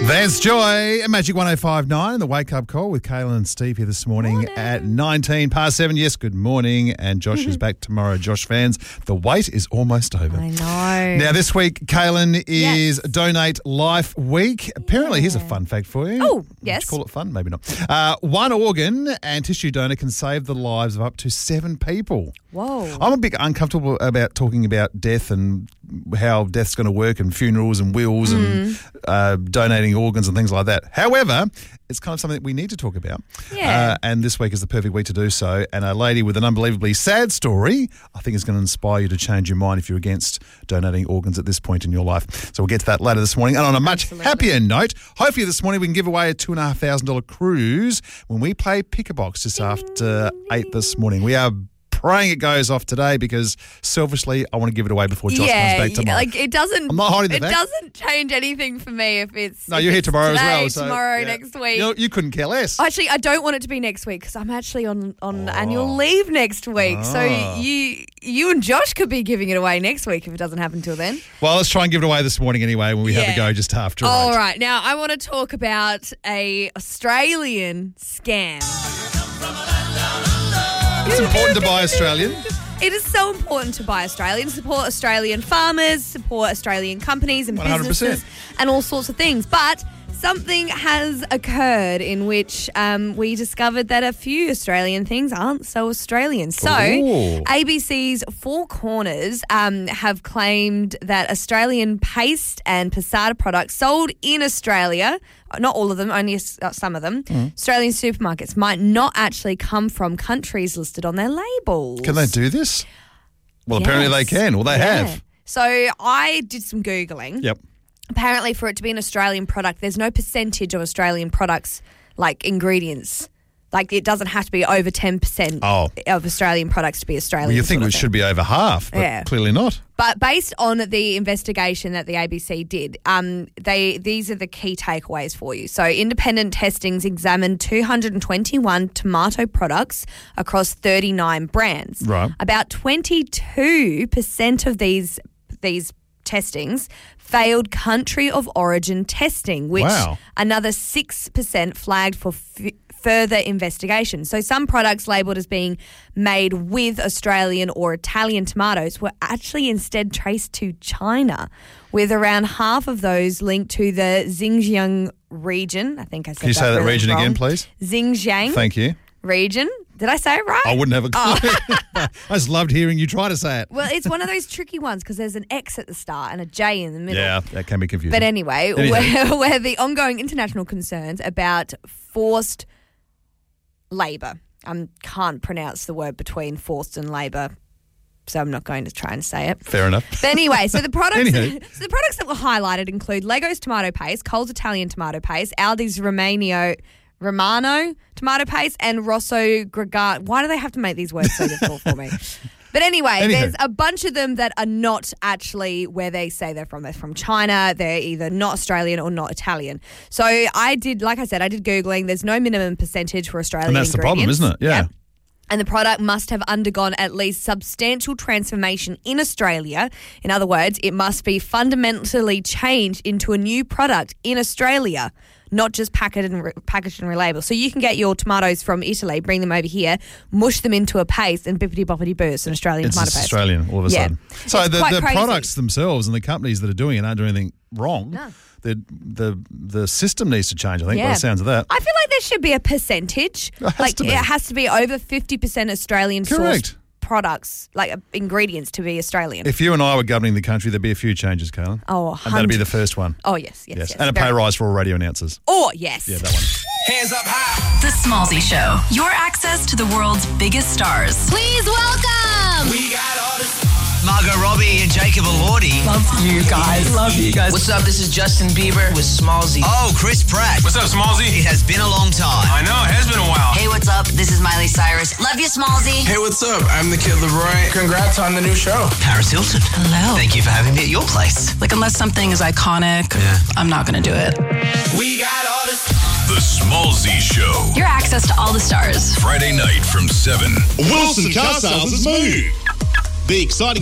There's Joy at Magic 105.9, the Wake Up Call with Kaylin and Steve here this morning at 19 past 7. Yes, good morning. And Josh is back tomorrow. Josh fans, the wait is almost over. I know. Now, this week, Kaylin, is Donate Life Week. Apparently, here's a fun fact for you. Oh, yes. Would you call it fun? Maybe not. One organ and tissue donor can save the lives of up to 7 people. Whoa. I'm a bit uncomfortable about talking about death and how death's going to work and funerals and wills and donating organs and things like that. However, it's kind of something that we need to talk about. Yeah. And this week is the perfect week to do so. And a lady with an unbelievably sad story, I think, is going to inspire you to change your mind if you're against donating organs at this point in your life. So we'll get to that later this morning. And on a much happier note, hopefully this morning we can give away a $2,500 cruise when we play Pick-a-Box just after 8 this morning. We are praying it goes off today because selfishly I want to give it away before Josh comes back tomorrow. Like it doesn't. I'm not hiding the It fact. doesn't change anything for me if it's. No, you're here tomorrow today, as well. So, tomorrow, next week. You couldn't care less. Actually, I don't want it to be next week because I'm actually on annual leave next week. So you and Josh could be giving it away next week if it doesn't happen till then. Well, let's try and give it away this morning anyway when we have a go just after. All right. Now, I want to talk about a Australian scam. It's important to buy Australian. It is so important to buy Australian, support Australian farmers, support Australian companies and 100%. businesses and all sorts of things. But something has occurred in which we discovered that a few Australian things aren't so Australian. So ABC's Four Corners have claimed that Australian paste and passata products sold in Australia, not all of them, only some of them, Australian supermarkets might not actually come from countries listed on their labels. Can they do this? Well, apparently they can. Well, they have. So I did some Googling. Yep. Apparently, for it to be an Australian product, there's no percentage of Australian products, like ingredients. Like, it doesn't have to be over 10% of Australian products to be Australian. Well, you think it should be over half, but clearly not. But based on the investigation that the ABC did, these are the key takeaways for you. So independent testings examined 221 tomato products across 39 brands. Right. About 22% of these testings failed country of origin testing, which another 6% flagged for further investigation. So some products labelled as being made with Australian or Italian tomatoes were actually instead traced to China, with around half of those linked to the Xinjiang region. I think I said that. Can you say that region again, please? Xinjiang. Thank you. Region. Did I say it right? I wouldn't have a clue. I just loved hearing you try to say it. Well, it's one of those tricky ones because there's an X at the start and a J in the middle. Yeah, that can be confusing. But anyway, where the ongoing international concerns about forced labour. I can't pronounce the word between forced and labour, so I'm not going to try and say it. Fair enough. But anyway, so the products that were highlighted include Lego's tomato paste, Coles Italian tomato paste, Aldi's Romano tomato paste, and Rosso Gregato. Why do they have to make these words so difficult for me? But anyway, there's a bunch of them that are not actually where they say they're from. They're from China. They're either not Australian or not Italian. So I did Googling. There's no minimum percentage for Australian ingredients. And that's ingredients. the problem, isn't it? Yeah. Yep. And the product must have undergone at least substantial transformation in Australia. In other words, it must be fundamentally changed into a new product in Australia, not just packaged and relabeled. So you can get your tomatoes from Italy, bring them over here, mush them into a paste, and bippity-boppity boo, it's an Australian tomato paste. It's Australian all of a sudden. So the crazy. Products themselves and the companies that are doing it aren't doing anything wrong. No. The system needs to change, I think, by the sounds of that. I feel like there should be a percentage. It has to be over 50% Australian sourced products, like ingredients, to be Australian. If you and I were governing the country, there'd be a few changes, Kaylin. Oh, and that'd be the first one. Oh, yes. And a pay rise for all radio announcers. Oh, yes. Yeah, that one. Hands up high. The Smallzy Show. Your access to the world's biggest stars. Please welcome. We got all this. Margot Robbie and Jacob Elordi. Love you guys. What's up? This is Justin Bieber with Smallzy. Oh, Chris Pratt. What's up, Smallzy? It has been a long time. I know, it has been a while. Hey, what's up? This is Miley Cyrus. Love you, Smallzy. Hey, what's up? I'm the Kid Leroy. Congrats on the new show. Paris Hilton. Hello. Thank you for having me at your place. Like, unless something is iconic, I'm not going to do it. We got all this. The Smallzy Show. Your access to all the stars. Friday night from 7. Wilson Car Sales has moved. Be exciting.